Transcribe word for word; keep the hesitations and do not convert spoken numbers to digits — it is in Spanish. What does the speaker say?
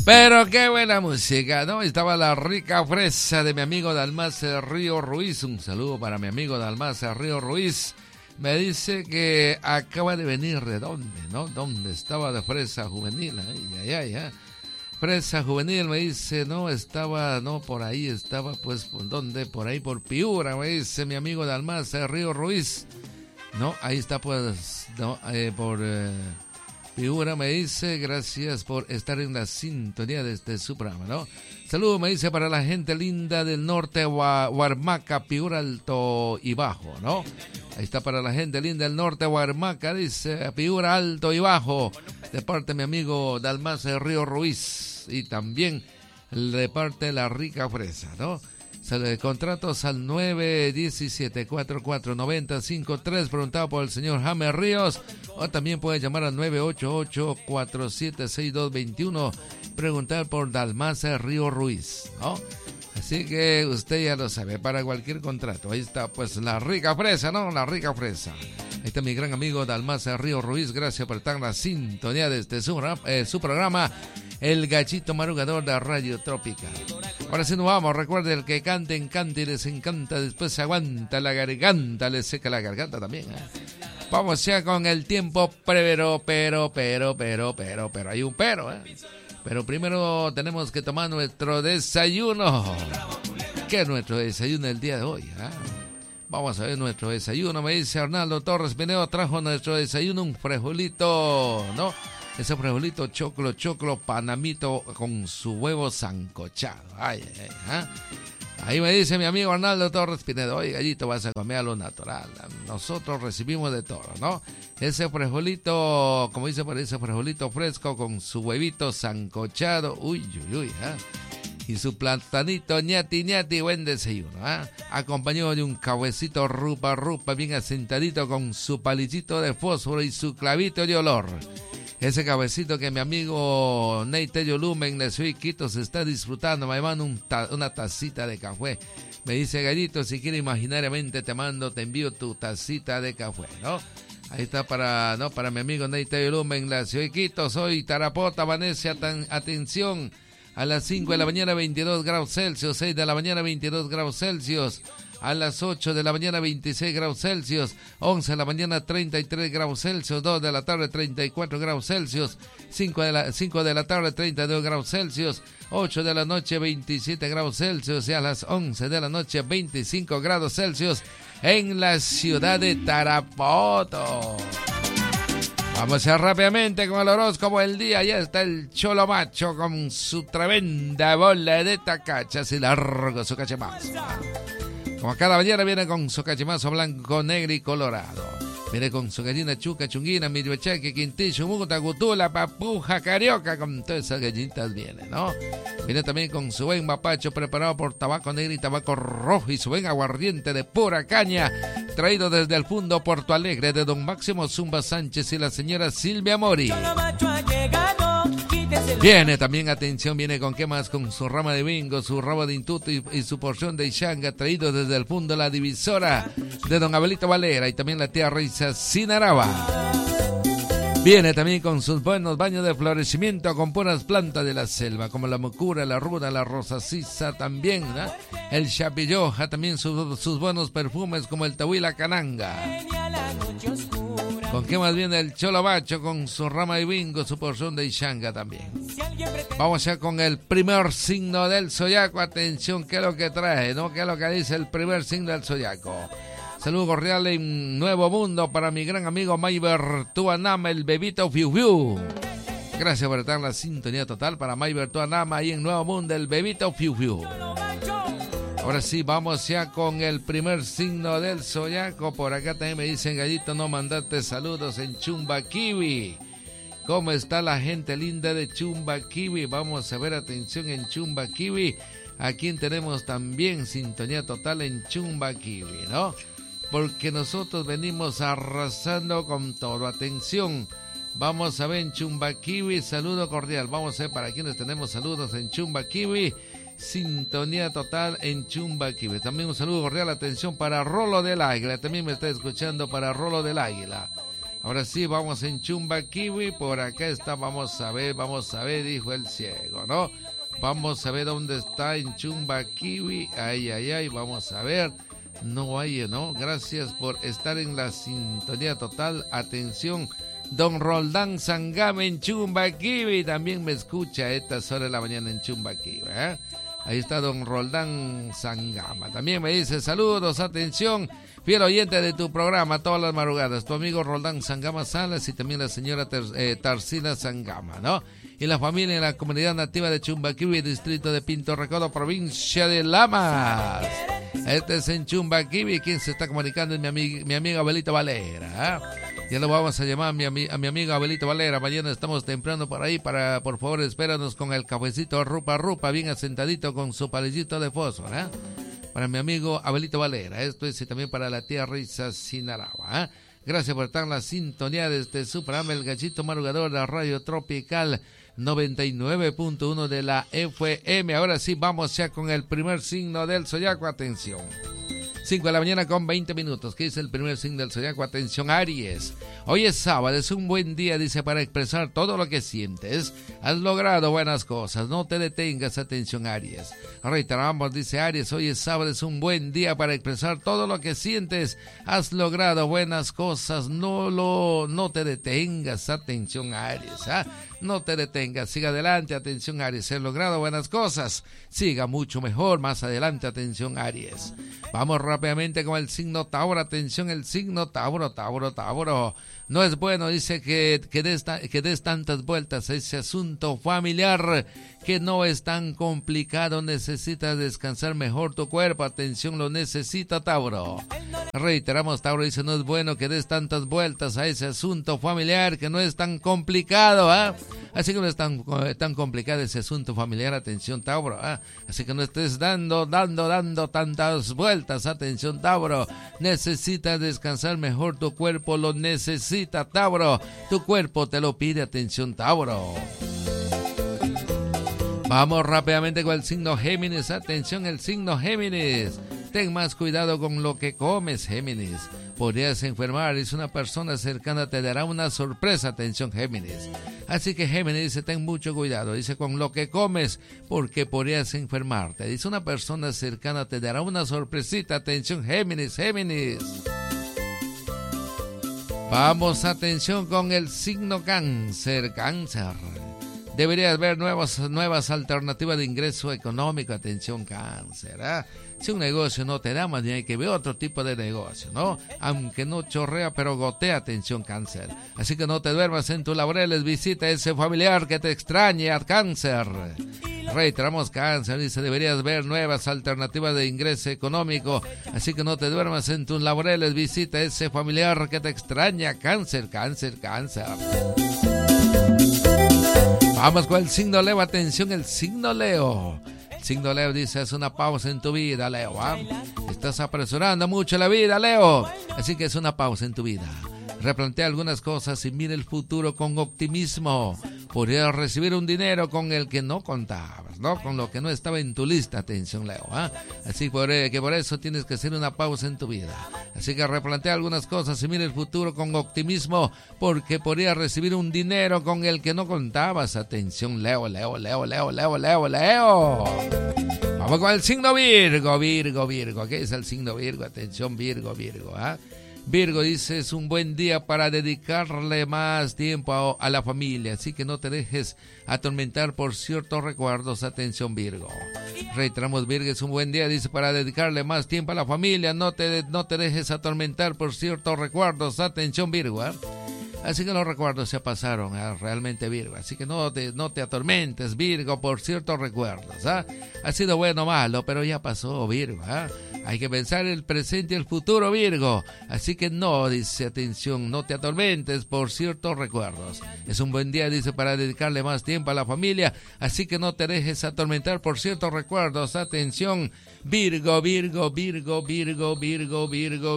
Pero qué buena música, ¿no? Estaba la rica fresa de mi amigo Dalmace Río Ruiz. Un saludo para mi amigo Dalmace Río Ruiz. Me dice que acaba de venir de dónde, ¿no? ¿Dónde estaba de fresa juvenil? Ay, ay, ay, ay. Fresa juvenil, me dice, no, estaba, no, por ahí estaba, pues, ¿por dónde? Por ahí, por Piura, me dice mi amigo Dalmace Río Ruiz. No, ahí está, pues, no, eh, por eh, Piura, me dice, gracias por estar en la sintonía de este su programa, ¿no? Saludos, me dice, para la gente linda del norte, Huarmaca, Piura Alto y Bajo, ¿no? Ahí está para la gente linda del norte, Huarmaca, dice, Piura Alto y Bajo, de parte de mi amigo Dalmace Río Ruiz, y también de parte de la rica fresa, ¿no? Contratos al nueve diecisiete, cuarenta y cuatro, noventa cincuenta y tres, preguntado por el señor James Ríos, o también puede llamar al nueve ocho ocho, cuatro siete seis dos dos uno, preguntar por Dalmace Río Ruiz, ¿no? Así que usted ya lo sabe, para cualquier contrato, ahí está pues la rica fresa, ¿no? La rica fresa. Ahí está mi gran amigo Dalmace Río Ruiz, gracias por estar en la sintonía de este su, eh, su programa, El Gachito Madrugador de Radio Tropical. Ahora sí nos vamos, recuerden, el que canten, cante y les encanta, después se aguanta la garganta, les seca la garganta también, ¿eh? Vamos ya con el tiempo, pero, pero, pero, pero, pero, pero, hay un pero, ¿eh? Pero primero tenemos que tomar nuestro desayuno. ¿Qué es nuestro desayuno el día de hoy? ¿Eh? Vamos a ver nuestro desayuno, me dice Arnaldo Torres Pineo, trajo nuestro desayuno un frijolito, ¿no? Ese frijolito choclo, choclo, panamito con su huevo sancochado. Ay, ay, ay, ¿eh? Ahí me dice mi amigo Arnaldo Torres Pinedo, oye, gallito, vas a comer a lo natural. Nosotros recibimos de todo, ¿no? Ese frijolito, como dice por ahí, ese frijolito fresco con su huevito sancochado. Uy, uy, uy, ¿eh? Y su platanito ñati, ñati, buen desayuno, ¿eh? Acompañado de un cabecito rupa, rupa, bien asentadito con su palillito de fósforo y su clavito de olor. Ese cabecito que mi amigo Ney Tello Lumen de Ciudad Quito se está disfrutando, me manda un ta- una tacita de café. Me dice, gallito, si quiere imaginariamente te mando, te envío tu tacita de café, ¿no? Ahí está para, ¿no? Para mi amigo Ney Tello Lumen de Ciudad Quito. Soy Tarapota, Vanessa, tan, atención, a las cinco de la mañana veintidós grados Celsius, seis de la mañana veintidós grados Celsius. A las ocho de la mañana veintiséis grados Celsius, once de la mañana treinta y tres grados Celsius, dos de la tarde treinta y cuatro grados Celsius, cinco de la, cinco de la tarde treinta y dos grados Celsius, ocho de la noche veintisiete grados Celsius y a las once de la noche veinticinco grados Celsius en la ciudad de Tarapoto. Vamos a ir rápidamente con el horóscopo del día. Ya está el Cholo Macho con su tremenda bola de tacachas y largo su cachemazo. Como cada mañana viene con su cachemazo blanco, negro y colorado. Viene con su gallina chuca, chunguina, miriochaque, quintillo, muta, gutula, papuja, carioca. Con todas esas gallinitas viene, ¿no? Viene también con su buen mapacho preparado por tabaco negro y tabaco rojo. Y su buen aguardiente de pura caña, traído desde el Fundo Porto Alegre de don Máximo Zumba Sánchez y la señora Silvia Mori. Viene también, atención, viene con qué más, con su rama de bingo, su rabo de intuto y, y su porción de Ixanga, traído desde el Fundo La Divisora de don Abelito Valera y también la tía Risa Sinaraba. Viene también con sus buenos baños de florecimiento con puras plantas de la selva, como la mucura, la ruda, la rosa sisa también, ¿no? El chapilloja, también su, sus buenos perfumes como el tahuila cananga. ¿Con qué más viene el Cholo Macho? Con su rama de bingo, su porción de Ixanga también. Vamos ya con el primer signo del zodiaco. Atención, ¿qué es lo que trae, no? ¿Qué es lo que dice el primer signo del zodiaco? Saludos cordiales en Nuevo Mundo para mi gran amigo Mayber Tuanama, el bebito Fiu Fiu. Gracias por estar en la sintonía total para Mayber Tuanama ahí en Nuevo Mundo, el bebito Fiu Fiu. Ahora sí, vamos ya con el primer signo del zodiaco. Por acá también me dicen, gallito, no mandaste saludos en Chumbaquiwi. ¿Cómo está la gente linda de Chumbaquiwi? Vamos a ver, atención, en Chumbaquiwi. Aquí tenemos también sintonía total en Chumbaquiwi, ¿no? Porque nosotros venimos arrasando con todo. Atención, vamos a ver en Chumbaquiwi, saludo cordial. Vamos a ver para quienes tenemos saludos en Chumbaquiwi. Sintonía total en Chumbaquiwi. También un saludo cordial, atención para Rolo del Águila. También me está escuchando para Rolo del Águila. Ahora sí, vamos en Chumbaquiwi, por acá está, vamos a ver, vamos a ver, dijo el ciego, ¿no? Vamos a ver dónde está en Chumbaquiwi, ay, ay, ay, vamos a ver, no hay, ¿no? Gracias por estar en la sintonía total, atención, don Roldán Sangama en Chumbaquiwi, también me escucha a estas horas de la mañana en Chumbaquiwi, ¿eh? Ahí está don Roldán Sangama, también me dice, saludos, atención, fiel oyente de tu programa todas las madrugadas, tu amigo Roldán Sangama Salas y también la señora Ter, eh, Tarsila Sangama, ¿no? Y la familia en la comunidad nativa de Chumbaquiwi, distrito de Pinto Recodo, provincia de Lamas. Este es en Chumbaquiwi, quien se está comunicando es mi, amiga, mi amiga Abelito Valera, ¿eh? Ya lo vamos a llamar a mi, a mi amigo Abelito Valera. Mañana estamos temprano por ahí. Para, por favor, espéranos con el cafecito rupa rupa, bien asentadito con su palillito de fósforo, ¿eh? Para mi amigo Abelito Valera. Esto es y también para la tía Risa Sinaragua, ¿eh? Gracias por estar en la sintonía de este su programa, El Gallito Madrugador de Radio Tropical noventa y nueve punto uno de la F M. Ahora sí, vamos ya con el primer signo del zodiaco. Atención. cinco de la mañana con veinte minutos. ¿Qué dice el primer signo del zodiaco? Atención, Aries. Hoy es sábado, es un buen día, dice, para expresar todo lo que sientes. Has logrado buenas cosas, no te detengas. Atención, Aries. Reiteramos, dice Aries, hoy es sábado, es un buen día para expresar todo lo que sientes. Has logrado buenas cosas, no lo, no te detengas. Atención, Aries, ¿ah? No te detengas, siga adelante. Atención, Aries, has logrado buenas cosas, siga mucho mejor más adelante. Atención, Aries. Vamos rápidamente con el signo Tauro. Atención, el signo Tauro, Tauro, Tauro. No es bueno, dice, que, que, des, que des tantas vueltas a ese asunto familiar que no es tan complicado. Necesitas descansar mejor tu cuerpo. Atención, lo necesita Tauro. Reiteramos, Tauro dice, no es bueno que des tantas vueltas a ese asunto familiar que no es tan complicado, ¿ah? ¿eh? Así que no es tan, tan complicado ese asunto familiar. Atención, Tauro, ¿eh? Así que no estés dando, dando, dando tantas vueltas. Atención, Tauro. Necesitas descansar mejor tu cuerpo, lo necesita Tauro. Tu cuerpo te lo pide. Atención, Tauro. Vamos rápidamente con el signo Géminis. Atención, el signo Géminis. Ten más cuidado con lo que comes, Géminis. Podrías enfermar, dice, una persona cercana te dará una sorpresa. Atención, Géminis. Así que Géminis dice, ten mucho cuidado, dice, con lo que comes, porque podrías enfermarte. Dice, una persona cercana te dará una sorpresita. Atención, Géminis, Géminis. Vamos, atención con el signo Cáncer, Cáncer. Deberías ver nuevas, nuevas alternativas de ingreso económico. Atención, Cáncer, ¿eh? Si un negocio no te da, más bien hay que ver otro tipo de negocio, ¿no? Aunque no chorrea, pero gotea. Atención, Cáncer. Así que no te duermas en tus laureles, visita a ese familiar que te extraña, Cáncer. Reiteramos, Cáncer, dice, deberías ver nuevas alternativas de ingreso económico. Así que no te duermas en tus laureles, visita a ese familiar que te extraña, Cáncer, Cáncer, Cáncer. Vamos con el signo Leo. Atención, el signo Leo. El signo Leo dice, es una pausa en tu vida, Leo, ¿eh? Estás apresurando mucho la vida, Leo. Así que es una pausa en tu vida. Replantea algunas cosas y mira el futuro con optimismo. Podrías recibir un dinero con el que no contabas, ¿no? Con lo que no estaba en tu lista. Atención, Leo, ¿eh? Así por, eh, que por eso tienes que hacer una pausa en tu vida. Así que replantea algunas cosas y mira el futuro con optimismo, porque podrías recibir un dinero con el que no contabas. Atención, Leo, Leo, Leo, Leo, Leo, Leo, Leo. Vamos con el signo Virgo, Virgo, Virgo. ¿Qué es el signo Virgo? Atención, Virgo, Virgo, ¿eh? Virgo dice, es un buen día para dedicarle más tiempo a, a la familia, así que no te dejes atormentar por ciertos recuerdos. Atención, Virgo. Reiteramos, Virgo, es un buen día, dice, para dedicarle más tiempo a la familia, no te, no te dejes atormentar por ciertos recuerdos. Atención, Virgo, ¿eh? Así que los recuerdos se pasaron, ¿eh? Realmente, Virgo. Así que no te, no te atormentes, Virgo, por ciertos recuerdos, ¿eh? Ha sido bueno o malo, pero ya pasó, Virgo, ¿eh? Hay que pensar el presente y el futuro, Virgo. Así que no, dice, atención, no te atormentes por ciertos recuerdos. Es un buen día, dice, para dedicarle más tiempo a la familia. Así que no te dejes atormentar por ciertos recuerdos. Atención, Virgo, Virgo, Virgo, Virgo, Virgo, Virgo,